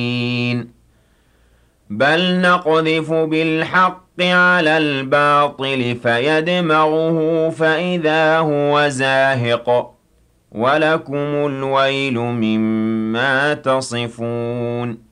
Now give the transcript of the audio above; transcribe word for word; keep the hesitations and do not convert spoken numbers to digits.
بَلْ نَقْذِفُ بِالْحَقِّ عَلَى الْبَاطِلِ فَيَدْمَغُهُ فَإِذَا هُوَ زَاهِقٌ وَلَكُمُ الْوَيْلُ مِمَّا تَصِفُونَ